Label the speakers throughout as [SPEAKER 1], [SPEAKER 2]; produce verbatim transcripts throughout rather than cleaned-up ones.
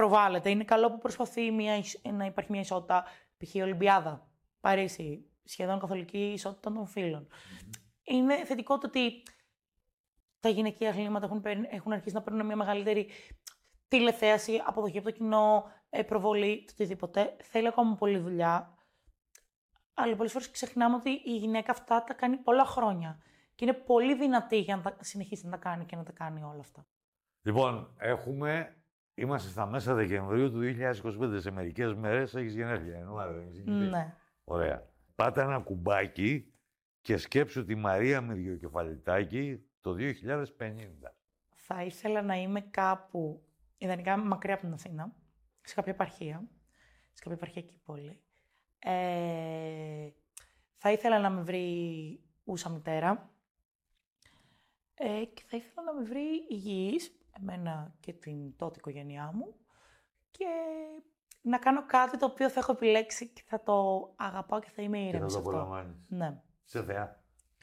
[SPEAKER 1] προβάλλεται. Είναι καλό που προσπαθεί μια, να υπάρχει μια ισότητα, π.χ. Ολυμπιάδα, Παρίσι, σχεδόν καθολική ισότητα των φύλων. Mm-hmm. Είναι θετικό το ότι τα γυναικεία αθλήματα έχουν, έχουν αρχίσει να παίρνουν μια μεγαλύτερη τηλεθέαση, αποδοχή από το κοινό, προβολή, το οτιδήποτε. Θέλει ακόμα πολλή δουλειά. Αλλά πολλές φορές ξεχνάμε ότι η γυναίκα αυτά τα κάνει πολλά χρόνια. Και είναι πολύ δυνατή για να τα συνεχίσει να τα κάνει και να τα κάνει όλα αυτά.
[SPEAKER 2] Λοιπόν, έχουμε... Είμαστε στα μέσα Δεκεμβρίου του δύο χιλιάδες είκοσι πέντε. Σε μερικές μέρες έχεις γενέθλια.
[SPEAKER 1] Ναι.
[SPEAKER 2] Ωραία. Πάτε ένα κουμπάκι και σκέψου τη Μαρία Μυριοκεφαλιτάκη το δύο χιλιάδες πενήντα.
[SPEAKER 1] Θα ήθελα να είμαι κάπου, ιδανικά μακριά από την Αθήνα, σε κάποια επαρχία, σε κάποια επαρχιακή πόλη. Ε, θα ήθελα να με βρει ούσα μητέρα ε, και θα ήθελα να με βρει υγιής, εμένα και την τότε οικογένειά μου, και να κάνω κάτι το οποίο θα έχω επιλέξει και θα το αγαπάω και θα είμαι ήρεμη σε αυτό.
[SPEAKER 2] Και θα το απολαμβάνεις.
[SPEAKER 1] Ναι.
[SPEAKER 2] Σε θεά.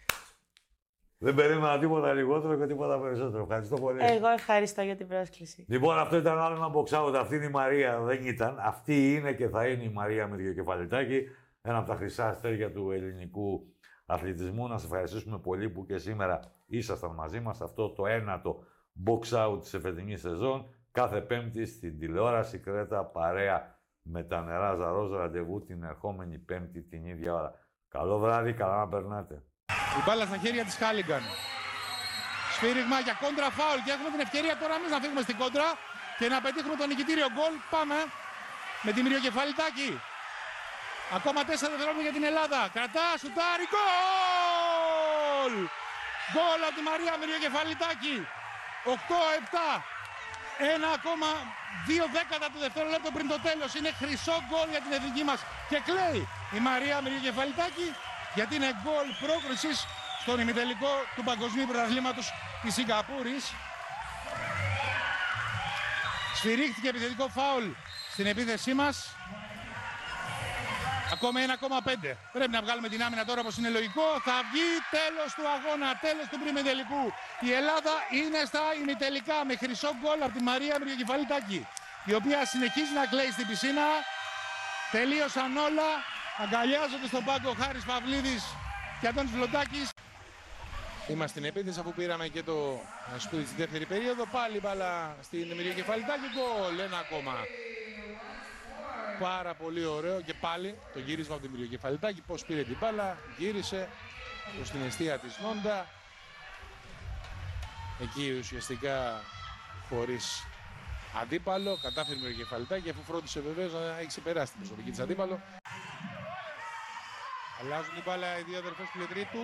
[SPEAKER 2] Δεν περίμενα τίποτα λιγότερο και τίποτα περισσότερο. Ευχαριστώ πολύ.
[SPEAKER 1] Εγώ ευχαριστώ για την πρόσκληση.
[SPEAKER 2] Λοιπόν, αυτό ήταν άλλο ένα box out. Αυτή είναι η Μαρία, δεν ήταν. Αυτή είναι και θα είναι η Μαρία Μυριοκεφαλιτάκη. Ένα από τα χρυσά αστέρια του ελληνικού αθλητισμού. Να σας ευχαριστήσουμε πολύ που και σήμερα ήσασταν μαζί μας. Αυτό το ένατο box out της εφετινής σεζόν. Κάθε Πέμπτη στην τηλεόραση Κρέτα, παρέα με τα νερά Ζαρόζ, ραντεβού την ερχόμενη Πέμπτη την ίδια ώρα. Καλό βράδυ, καλά να περνάτε.
[SPEAKER 3] Η μπάλα στα χέρια της Χάλιγκαν. Σφύριγμα για κόντρα φάουλ και έχουμε την ευκαιρία τώρα εμείς να φύγουμε στην κόντρα και να πετύχουμε το νικητήριο γκολ. Πάμε με τη Μυριοκεφαλιτάκη. Ακόμα τέσσερα δευτερόλεπτα για την Ελλάδα. Κρατά, σουτάρει, γκολ! Γκολ από τη Μαρία Μυριοκεφαλιτάκη. οκτώ επτά. Ένα ακόμα δύο δέκατα του δευτερόλεπτο πριν το τέλος. Είναι χρυσό γκολ για την εθνική μας. Και κλαίει η Μαρία Μυριοκεφαλιτάκη, γιατί είναι γκολ πρόκρισης στον ημιτελικό του Παγκοσμίου Πρωταθλήματος της Σιγκαπούρης. Σφυρίχθηκε επιθετικό φάουλ στην επίθεσή μας. Ακόμα ένα κόμμα πέντε. Πρέπει να βγάλουμε την άμυνα τώρα όπως είναι λογικό. Θα βγει, τέλος του αγώνα, τέλος του προημιτελικού. Η Ελλάδα είναι στα ημιτελικά με χρυσό γκολ από τη Μαρία Μυριοκεφαλιτάκη, η οποία συνεχίζει να κλαίει στην πισίνα. Τελείωσαν όλα. Αγκαλιάζονται στον πάγκο ο Χάρης Παυλίδης και Αντώνης Βλοντάκης. Είμαστε στην επίθεση αφού πήραμε και το σπούδι στη δεύτερη περίοδο. Πάλι μπάλα στην Μυριοκεφαλιτάκη. Γκολ, ένα ακόμα. Πάρα πολύ ωραίο και πάλι το γύρισμα από τη Μυριοκεφαλιτάκη. Πώς πήρε την μπάλα, γύρισε προς την εστία της Νόντα. Εκεί ουσιαστικά χωρίς αντίπαλο κατάφερε η Μυριοκεφαλιτάκη, αφού φρόντισε βεβαίως να έχει ξεπεράσει την προσωπική της αντίπαλο. Αλλάζουν την μπάλα οι δύο αδερφές Πλευρίτου.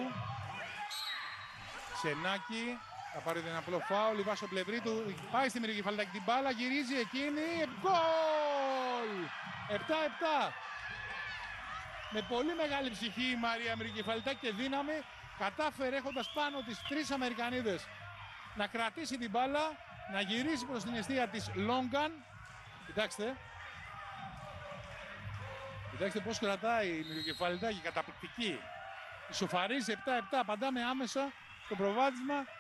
[SPEAKER 3] Σενάκη, θα πάρει ένα απλό φάουλ. Η Βάσο Πλευρίτου πάει στη Μυριοκεφαλιτάκη την μπάλα, γυρίζει εκείνη. Γκολ! επτά επτά. Με πολύ μεγάλη ψυχή η Μαρία Μυριοκεφαλιτάκη και δύναμη κατάφερε, έχοντας πάνω τις τρεις Αμερικανίδες, να κρατήσει την μπάλα, να γυρίσει προς την εστία της Λόγκαν. Κοιτάξτε. Κοιτάξτε πώς κρατάει η Μυριοκεφαλιτάκη, καταπληκτική. Ισοφαρίζει επτά επτά, απαντάμε άμεσα στο προβάδισμα.